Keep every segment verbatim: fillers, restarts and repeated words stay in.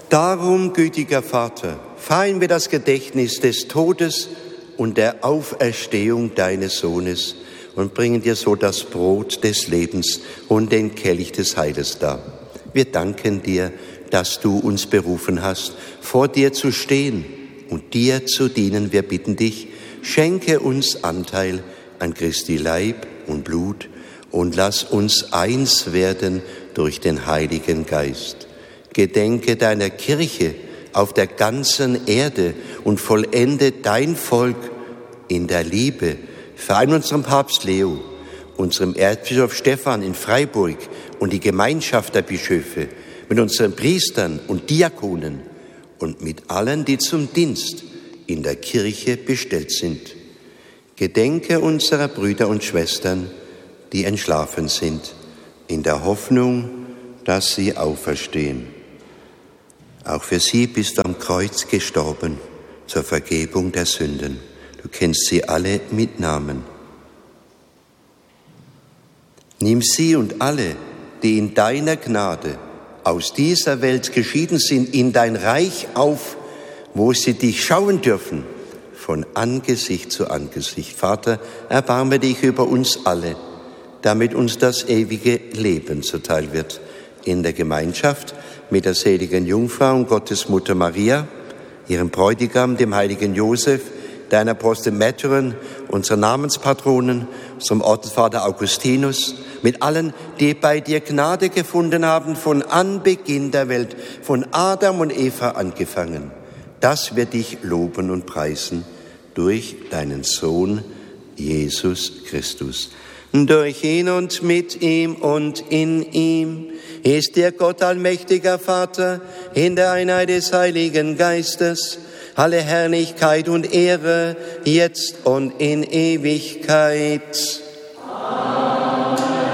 Darum, gütiger Vater, feiern wir das Gedächtnis des Todes und der Auferstehung deines Sohnes und bringen dir so das Brot des Lebens und den Kelch des Heiles dar. Wir danken dir, dass du uns berufen hast, vor dir zu stehen und dir zu dienen. Wir bitten dich, schenke uns Anteil an Christi Leib und Blut und lass uns eins werden durch den Heiligen Geist. Gedenke deiner Kirche auf der ganzen Erde und vollende dein Volk in der Liebe. Verein unserem Papst Leo, unserem Erzbischof Stephan in Freiburg und die Gemeinschaft der Bischöfe, mit unseren Priestern und Diakonen und mit allen, die zum Dienst in der Kirche bestellt sind. Gedenke unserer Brüder und Schwestern, die entschlafen sind, in der Hoffnung, dass sie auferstehen. Auch für sie bist du am Kreuz gestorben, zur Vergebung der Sünden. Du kennst sie alle mit Namen. Nimm sie und alle, die in deiner Gnade aus dieser Welt geschieden sind, in dein Reich auf, wo sie dich schauen dürfen, von Angesicht zu Angesicht. Vater, erbarme dich über uns alle, damit uns das ewige Leben zuteil wird. In der Gemeinschaft mit der seligen Jungfrau und Gottesmutter Maria, ihrem Bräutigam, dem heiligen Josef, deiner Apostel Märtyren, unserer Namenspatronen, zum Ordensvater Augustinus, mit allen, die bei dir Gnade gefunden haben, von Anbeginn der Welt, von Adam und Eva angefangen, dass wir dich loben und preisen durch deinen Sohn, Jesus Christus. Durch ihn und mit ihm und in ihm ist dir Gott allmächtiger Vater, in der Einheit des Heiligen Geistes, alle Herrlichkeit und Ehre, jetzt und in Ewigkeit. Amen.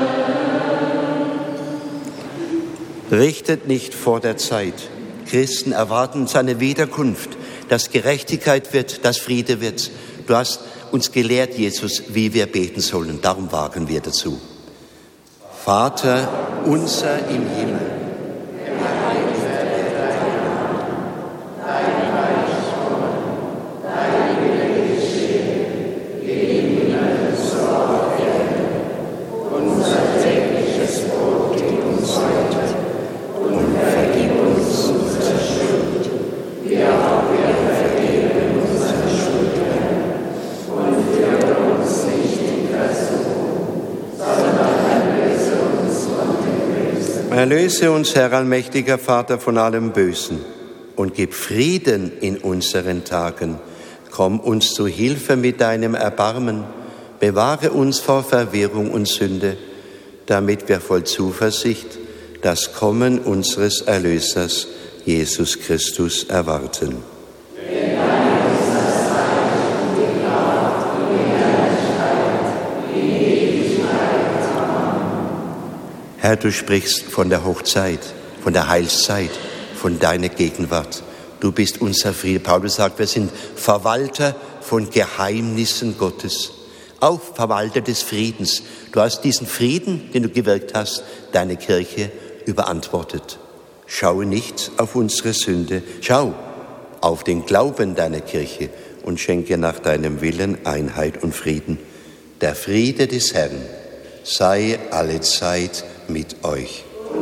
Richtet nicht vor der Zeit. Christen erwarten seine Wiederkunft, dass Gerechtigkeit wird, dass Friede wird. Du hast uns gelehrt, Jesus, wie wir beten sollen. Darum wagen wir dazu. Vater unser im Himmel, geheiligt werde dein Name, dein Reich komme, dein Wille geschehe, wie im Himmel so auf Erden. Unser tägliches Brot gib uns heute und vergib uns unsere Schuld, wie auch wir vergeben unseren Schuldnern. Und führe uns nicht in Versuchung, sondern erlöse uns von dem Bösen. Erlöse uns, Herr allmächtiger Vater, von allem Bösen und gib Frieden in unseren Tagen. Komm uns zu Hilfe mit deinem Erbarmen. Bewahre uns vor Verwirrung und Sünde, damit wir voll Zuversicht das Kommen unseres Erlösers, Jesus Christus, erwarten. Herr, du sprichst von der Hochzeit, von der Heilszeit, von deiner Gegenwart. Du bist unser Friede. Paulus sagt, wir sind Verwalter von Geheimnissen Gottes, auch Verwalter des Friedens. Du hast diesen Frieden, den du gewirkt hast, deine Kirche überantwortet. Schaue nicht auf unsere Sünde, schau auf den Glauben deiner Kirche und schenke nach deinem Willen Einheit und Frieden. Der Friede des Herrn sei allezeit mit euch.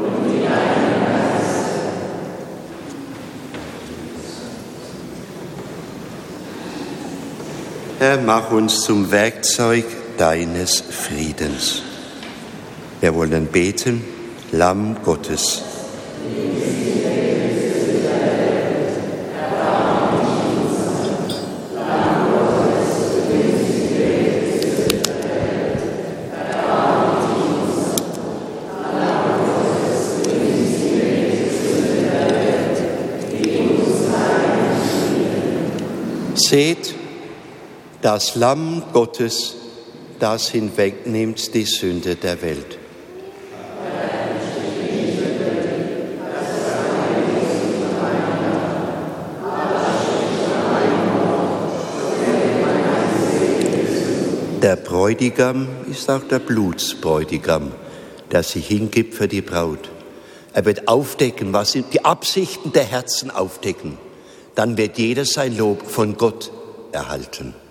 Herr, mach uns zum Werkzeug deines Friedens. Wir wollen beten, Lamm Gottes. Seht, das Lamm Gottes, das hinwegnimmt die Sünde der Welt. Der Bräutigam ist auch der Blutsbräutigam, der sich hingibt für die Braut. Er wird aufdecken, was die Absichten der Herzen aufdecken. Dann wird jeder sein Lob von Gott erhalten.